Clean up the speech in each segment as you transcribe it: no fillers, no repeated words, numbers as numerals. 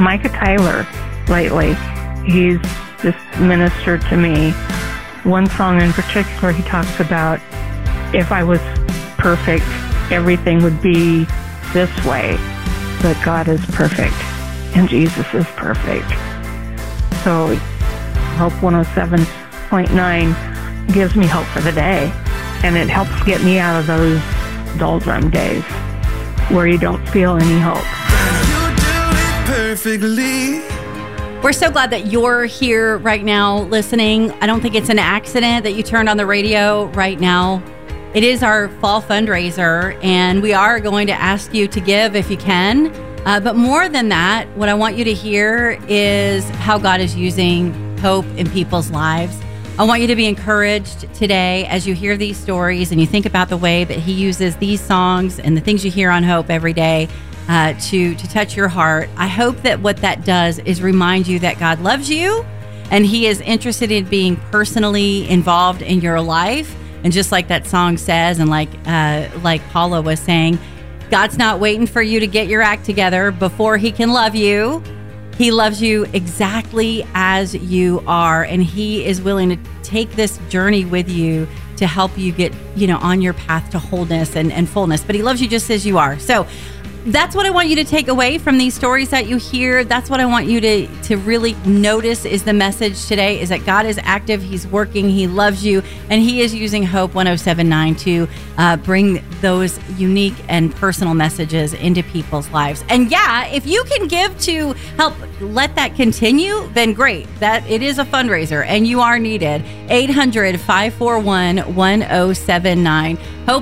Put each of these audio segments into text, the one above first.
Micah Tyler lately. He's just ministered to me. One song in particular, he talks about, if I was perfect, everything would be this way. But God is perfect, and Jesus is perfect. So Hope 107.9 gives me hope for the day, and it helps get me out of those doldrum days where you don't feel any hope. You do it perfectly. We're so glad that you're here right now listening. I don't think it's an accident that you turned on the radio right now. It is our fall fundraiser, and we are going to ask you to give if you can. But more than that, what I want you to hear is how God is using hope in people's lives. I want you to be encouraged today as you hear these stories and you think about the way that he uses these songs and the things you hear on Hope every day to touch your heart. I hope that what that does is remind you that God loves you and he is interested in being personally involved in your life. And just like that song says, and like Paula was saying, God's not waiting for you to get your act together before he can love you. He loves you exactly as you are, and he is willing to take this journey with you to help you get, on your path to wholeness and fullness. But he loves you just as you are. So that's what I want you to take away from these stories that you hear. That's what I want you to really notice is the message today, is that God is active, he's working, he loves you, and he is using Hope 107.9 to bring those unique and personal messages into people's lives. And yeah, if you can give to help let that continue, then great. That it is a fundraiser and you are needed. 800-541-1079.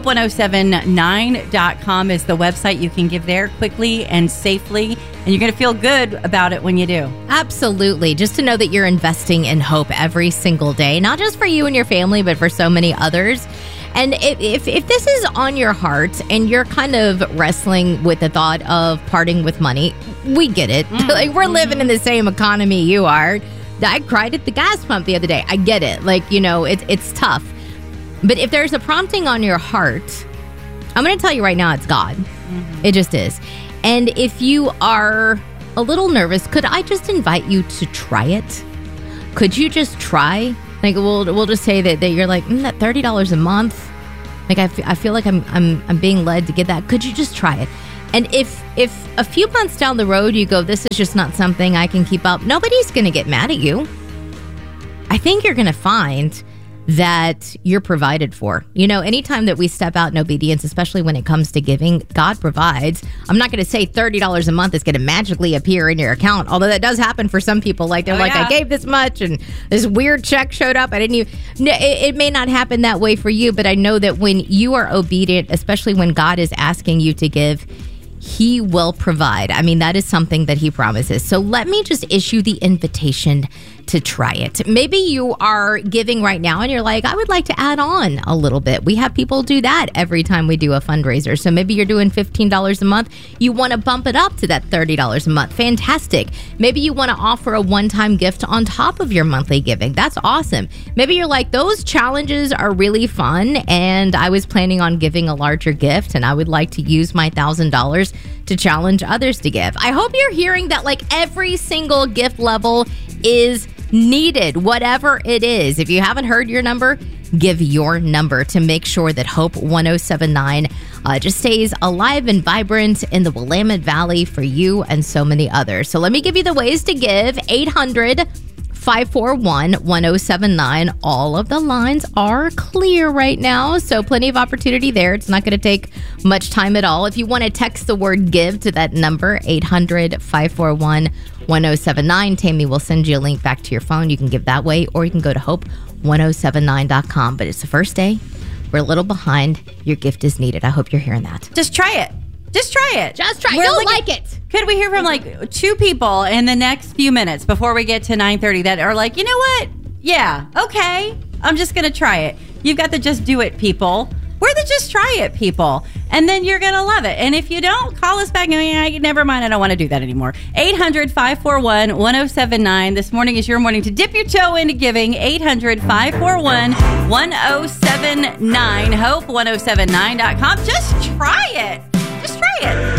Hope1079.com is the website. You can give there quickly and safely, and you're going to feel good about it when you do. Absolutely. Just to know that you're investing in hope every single day, not just for you and your family, but for so many others. And if this is on your heart and you're kind of wrestling with the thought of parting with money, we get it. Like, we're living in the same economy you are. I cried at the gas pump the other day. I get it. It's tough. But if there's a prompting on your heart, I'm going to tell you right now, it's God. Mm-hmm. It just is. And if you are a little nervous, could I just invite you to try it? Could you just try? Like, we'll just say that you're like, that $30 a month. Like, I feel like I'm being led to get that. Could you just try it? And if a few months down the road you go, this is just not something I can keep up, nobody's going to get mad at you. I think you're going to find that you're provided for. Anytime that we step out in obedience, especially when it comes to giving, God provides. I'm not going to say $30 a month is going to magically appear in your account, although that does happen for some people. Like, they're I gave this much and this weird check showed up. I didn't even... It may not happen that way for you, but I know that when you are obedient, especially when God is asking you to give, he will provide. I mean, that is something that he promises. So let me just issue the invitation to try it. Maybe you are giving right now and you're like, I would like to add on a little bit. We have people do that every time we do a fundraiser. So maybe you're doing $15 a month. You want to bump it up to that $30 a month. Fantastic. Maybe you want to offer a one-time gift on top of your monthly giving. That's awesome. Maybe you're like, those challenges are really fun and I was planning on giving a larger gift and I would like to use my $1,000 to challenge others to give. I hope you're hearing that, like, every single gift level is needed, whatever it is. If you haven't heard your number, give your number to make sure that Hope 107.9 just stays alive and vibrant in the Willamette Valley for you and so many others. So let me give you the ways to give. 800-541-1079. All of the lines are clear right now, so plenty of opportunity there. It's not going to take much time at all. If you want to text the word give to that number, 800-541-1079. Tammy will send you a link back to your phone. You can give that way, or you can go to hope1079.com. But it's the first day. We're a little behind. Your gift is needed. I hope you're hearing that. Just try it. Just try it. Just try it. You'll like it. Could we hear from like two people in the next few minutes before we get to 9:30 that are like, you know what? Yeah, okay. I'm just going to try it. You've got the just do it people. We're the just try it people. And then you're going to love it. And if you don't, call us back. Never mind. I don't want to do that anymore. 800-541-1079. This morning is your morning to dip your toe into giving. 800-541-1079. Hope1079.com. Just try it. Just try it.